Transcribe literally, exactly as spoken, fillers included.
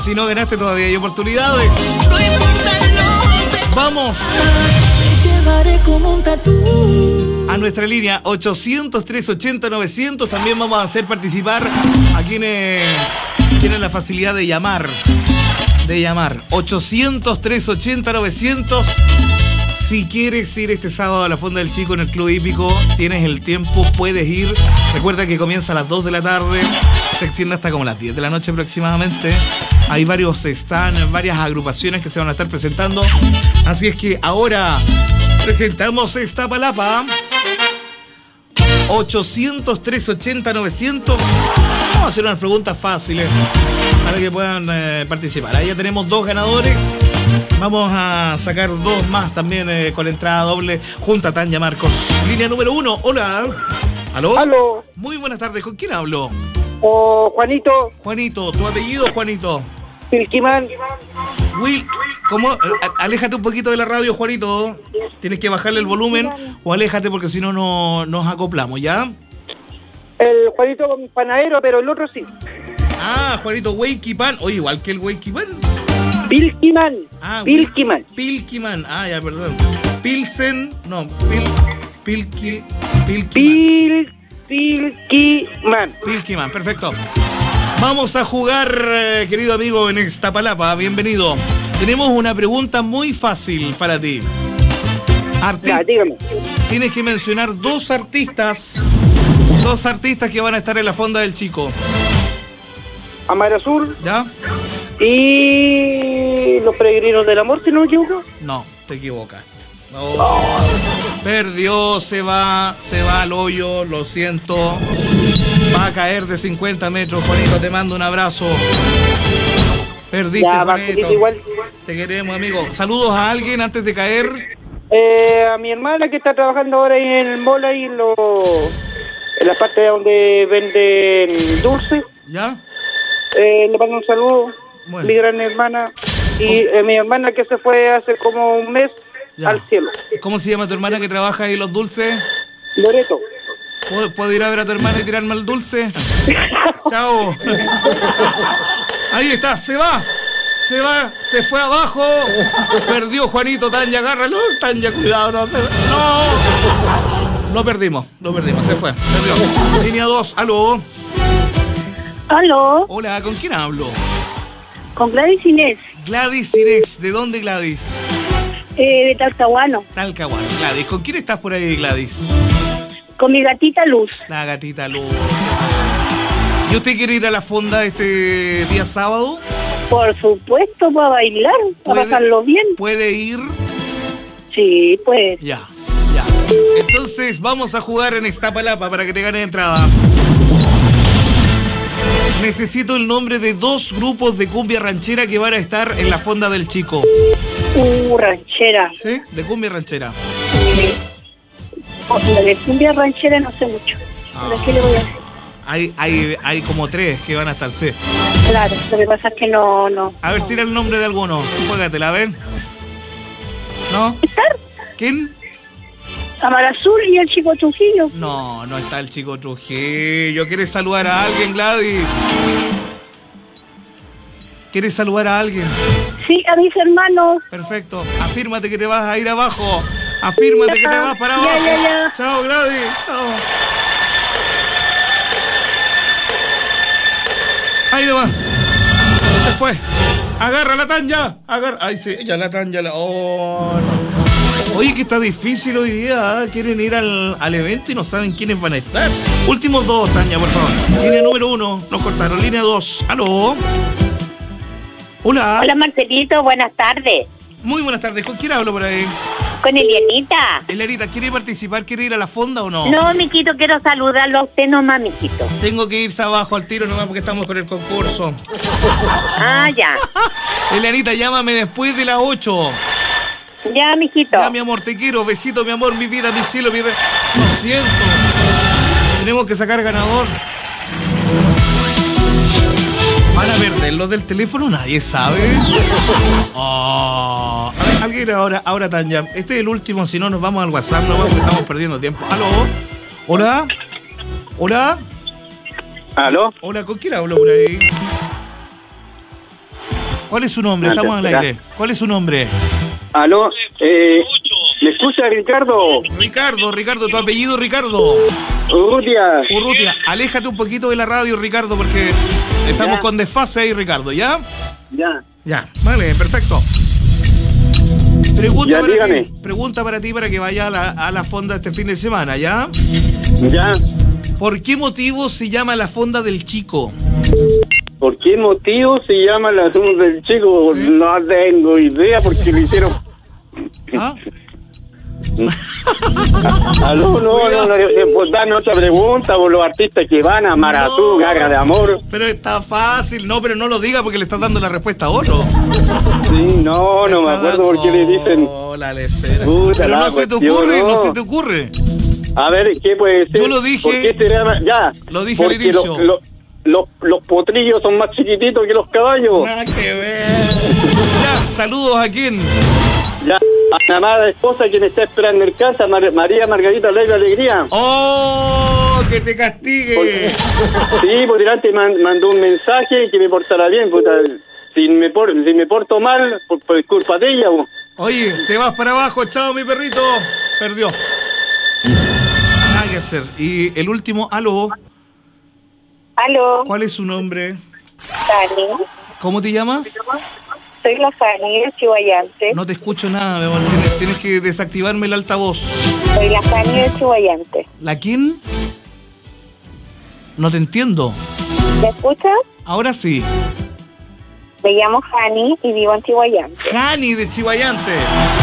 Si no ganaste todavía hay oportunidades. Vamos a nuestra línea ochocientos, trescientos ochenta, novecientos. También vamos a hacer participar a quienes tienen la facilidad de llamar. De llamar. ochocientos, trescientos ochenta, novecientos. Si quieres ir este sábado a la Fonda del Chico en el Club Hípico, tienes el tiempo, puedes ir. Recuerda que comienza a las dos de la tarde, se extiende hasta como las diez de la noche aproximadamente. Hay varios stands, varias agrupaciones que se van a estar presentando. Así es que ahora presentamos esta palapa. ochocientos, trescientos ochenta, novecientos. Vamos a hacer unas preguntas fáciles para que puedan eh, participar. Ahí ya tenemos dos ganadores. Vamos a sacar dos más también eh, con entrada doble junto a Tanya Marcos. Línea número uno. Hola. ¿Aló? Aló. Muy buenas tardes. ¿Con quién hablo? Oh, Juanito. Juanito. ¿Tu apellido, Juanito? Pilquimán. Will, ¿cómo? A- Aléjate un poquito de la radio, Juanito. Tienes que bajarle el volumen o aléjate porque si no, no nos acoplamos, ¿ya? El Juanito panadero, pero el otro sí. Ah, Juanito, Weikipan. Oye, igual que el Weikipan. Pilquimán. Ah, Pilquimán. Pilkiman. Ah, ya, perdón. Pilsen. No, Pil. Pilki. Pilkiman. Pil. Pilquimán. Pilkiman, perfecto. Vamos a jugar, eh, querido amigo, en Iztapalapa. Bienvenido. Tenemos una pregunta muy fácil para ti. Arti- Ya, dígame. Tienes que mencionar dos artistas. Dos artistas que van a estar en la Fonda del Chico. Amar Azul ¿Ya? y los Peregrinos del Amor, si no me equivoco. No, te equivocaste. No. Perdió, se va, se va al hoyo, lo siento. Va a caer de cincuenta metros, Juanito, te mando un abrazo. Perdiste, Ya, Juanito. Marcelito, igual. Te queremos, amigo. Saludos a alguien antes de caer. Eh, a mi hermana que está trabajando ahora ahí en el mall, ahí en, lo, en la parte donde venden dulces. ¿Ya? Eh, le mando un saludo, Bueno. mi gran hermana. Y eh, mi hermana que se fue hace como un mes Ya. al cielo. ¿Cómo se llama tu hermana que trabaja ahí en los dulces? Loreto. ¿Puedo, puedo ir a ver a tu hermana y tirarme el dulce? Chao. Ahí está, se va. Se va, se fue abajo. Perdió Juanito. Tanya, agárralo. Tanya, cuidado. No, se... no. Lo perdimos, lo perdimos. Se fue. Perdió. Línea dos, aló. Aló, Hola, ¿con quién hablo? con Gladys Inés, Gladys Inés. ¿De dónde, Gladys? eh, de Talcahuano, Talcahuano. Gladys, ¿con quién estás por ahí, Gladys? con mi gatita Luz. La gatita Luz. ¿Y usted quiere ir a la fonda este día sábado? Por supuesto, para bailar, para ¿Puede- pasarlo bien. ¿Puede ir? Sí, pues. Ya, ya. Entonces vamos a jugar en Iztapalapa para que te gane entrada. Necesito el nombre de dos grupos de cumbia ranchera que van a estar en la Fonda del Chico. Uh, ranchera. ¿Sí? De cumbia ranchera. Eh, oh, la de cumbia ranchera no sé mucho. Ah. ¿Pero qué le voy a decir? Hay, hay, hay como tres que van a estar, sí. Claro, lo que pasa es que no, no. A ver, no. tira el nombre de alguno. Juégatela, a ver. ¿No? ¿Estar? ¿Quién? Amar Azul y el Chico Trujillo. No, no está el Chico Trujillo. ¿Quieres saludar a alguien, Gladys? ¿Quieres saludar a alguien? Sí, a mis hermanos. Perfecto. Afírmate que te vas a ir abajo. Afírmate que te vas para Ya, abajo. ya, ya. Chao, Gladys. Chao. Ahí nomás. Se fue. Agarra la Tanya. Agarra. Ay, sí, ya la Tanya. La... Oh, no. Oye, que está difícil hoy día. ¿eh? Quieren ir al, al evento y no saben quiénes van a estar. Últimos dos, Tanya, por favor. Línea número uno. Nos cortaron. Línea dos. Aló. Hola. Hola Marcelito, buenas tardes. Muy buenas tardes. ¿Con quién hablo por ahí? Con Elianita. Elarita, ¿quiere participar? ¿Quiere ir a la fonda o no? No, miquito, quiero saludarlo a usted nomás, miquito. Tengo que irse abajo al tiro nomás porque estamos con el concurso. Ah, ya. Elarita, llámame después de las ocho. Ya, mijito. Ya, mi amor, te quiero. Besito, mi amor, mi vida, mi cielo, mi... Re... Lo siento. Tenemos que sacar ganador. ¿Van a perder los del teléfono? Nadie sabe. Oh. A ver, alguien ahora, ahora Tanya. Este es el último, si no nos vamos al WhatsApp, no vamos, estamos perdiendo tiempo. ¿Aló? ¿Hola? ¿Hola? ¿Aló? Hola, ¿con quién hablo por ahí? ¿Cuál es su nombre? Antes, Estamos al ¿verdad? aire. ¿Cuál es su nombre? Aló, eh, ¿me escucha Ricardo? Ricardo, Ricardo, tu apellido Ricardo. Urrutia. Urrutia, aléjate un poquito de la radio, Ricardo, porque estamos Ya. con desfase ahí, Ricardo, ¿ya? Ya. Ya, vale, perfecto. Pregunta Ya, para dígame. ti, pregunta para ti para que vaya a la, a la fonda este fin de semana, ¿ya? Ya. ¿Por qué motivo se llama la fonda del chico? ¿Por qué motivo se llama la zona del chico? Sí. No tengo idea porque lo hicieron. ¿Ah? Aló, no, no, no, eh, pues dame otra pregunta por los artistas que van a Maratú, No. Garra de Amor. Pero está fácil, no, pero no lo diga porque le estás dando la respuesta a otro. Sí, no, no me Está acuerdo por qué le dicen. Oh, la lecera. Puta Pero la no se te cuestión, ocurre, no no. se te ocurre. A ver, ¿qué puede ser? Yo lo dije- ¿Por qué será? Ya. Lo dije al porque inicio. Los, los, los, los potrillos son más chiquititos que los caballos. Nada que ver. Ya, saludos a quién. Ya, a mi amada esposa que me está esperando en casa, Mar- María Margarita Leiva Alegría. ¡Oh! ¡Que te castigue! Sí, por delante man- mandó un mensaje que me portara bien, puta. Si me, por, si me porto mal, por, por culpa de ella, bo. Oye, te vas para abajo, chao mi perrito. Perdió. Nada que hacer. Y el último, aló. Aló, ¿Cuál es su nombre? Fanny. ¿Cómo te llamas? Soy la Fanny de Chihuayante. No te escucho nada, mi amor. Tienes, tienes que desactivarme el altavoz. Soy la Fanny de Chihuayante. ¿La quién? No te entiendo. ¿Me escuchas? Ahora sí. Me llamo Fanny y vivo en Chihuayante. Jani de Chihuayante.